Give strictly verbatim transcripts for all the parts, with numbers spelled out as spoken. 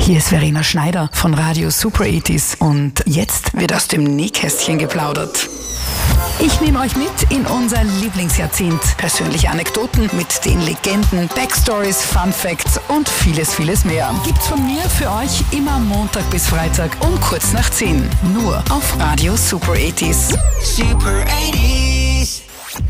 Hier ist Verena Schneider von Radio Super achtziger und jetzt wird aus dem Nähkästchen geplaudert. Ich nehme euch mit in unser Lieblingsjahrzehnt. Persönliche Anekdoten mit den Legenden, Backstories, Fun Facts und vieles, vieles mehr. Gibt's von mir für euch immer Montag bis Freitag um kurz nach zehn. Nur auf Radio Super achtziger. Super achtziger.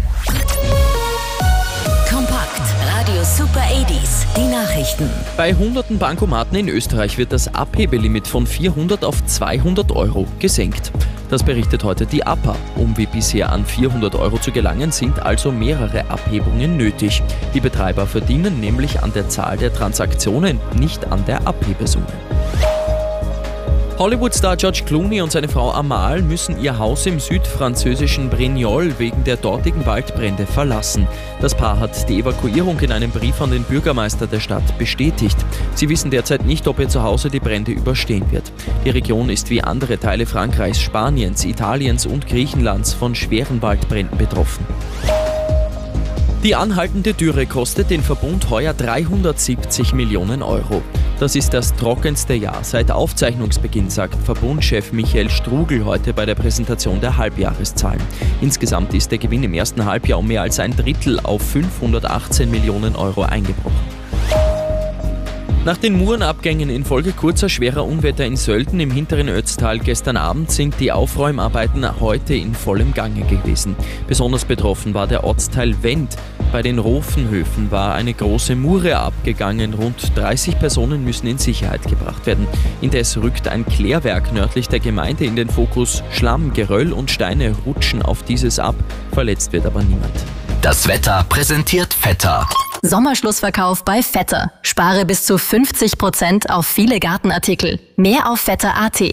Kompakt. Radio Super achtziger. Die Nachrichten. Bei hunderten Bankomaten in Österreich wird das Abhebelimit von vierhundert auf zweihundert Euro gesenkt. Das berichtet heute die A P A. Um wie bisher an vierhundert Euro zu gelangen, sind also mehrere Abhebungen nötig. Die Betreiber verdienen nämlich an der Zahl der Transaktionen, nicht an der Abhebesumme. Hollywood-Star George Clooney und seine Frau Amal müssen ihr Haus im südfranzösischen Brignoles wegen der dortigen Waldbrände verlassen. Das Paar hat die Evakuierung in einem Brief an den Bürgermeister der Stadt bestätigt. Sie wissen derzeit nicht, ob ihr Zuhause die Brände überstehen wird. Die Region ist wie andere Teile Frankreichs, Spaniens, Italiens und Griechenlands von schweren Waldbränden betroffen. Die anhaltende Dürre kostet den Verbund heuer dreihundertsiebzig Millionen Euro. Das ist das trockenste Jahr seit Aufzeichnungsbeginn, sagt Verbundchef Michael Strugl heute bei der Präsentation der Halbjahreszahlen. Insgesamt ist der Gewinn im ersten Halbjahr um mehr als ein Drittel auf fünfhundertachtzehn Millionen Euro eingebrochen. Nach den Murenabgängen infolge kurzer schwerer Unwetter in Sölden im hinteren Ötztal gestern Abend sind die Aufräumarbeiten heute in vollem Gange gewesen. Besonders betroffen war der Ortsteil Wendt. Bei den Rofenhöfen war eine große Mure abgegangen. Rund dreißig Personen müssen in Sicherheit gebracht werden. Indes rückt ein Klärwerk nördlich der Gemeinde in den Fokus. Schlamm, Geröll und Steine rutschen auf dieses ab. Verletzt wird aber niemand. Das Wetter präsentiert Vetter. Sommerschlussverkauf bei Vetter. Spare bis zu fünfzig Prozent auf viele Gartenartikel. Mehr auf vetter punkt at.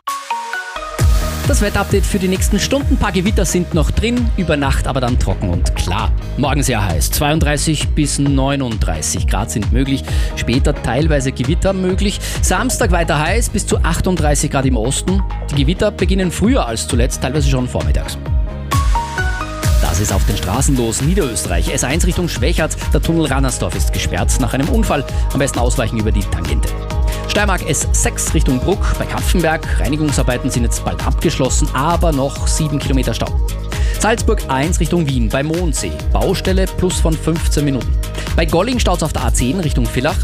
Das Wetterupdate für die nächsten Stunden. Ein paar Gewitter sind noch drin, über Nacht aber dann trocken und klar. Morgen sehr heiß, zweiunddreißig bis neununddreißig Grad sind möglich. Später teilweise Gewitter möglich. Samstag weiter heiß, bis zu achtunddreißig Grad im Osten. Die Gewitter beginnen früher als zuletzt, teilweise schon vormittags. Das ist auf den Straßen los. Niederösterreich, S eins Richtung Schwächert. Der Tunnel Rannersdorf ist gesperrt nach einem Unfall. Am besten ausweichen über die Tangente. Steiermark S sechs Richtung Bruck bei Kapfenberg. Reinigungsarbeiten sind jetzt bald abgeschlossen, aber noch sieben Kilometer Stau. Salzburg A eins Richtung Wien bei Mondsee. Baustelle plus von fünfzehn Minuten. Bei Golling staut's auf der A zehn Richtung Villach.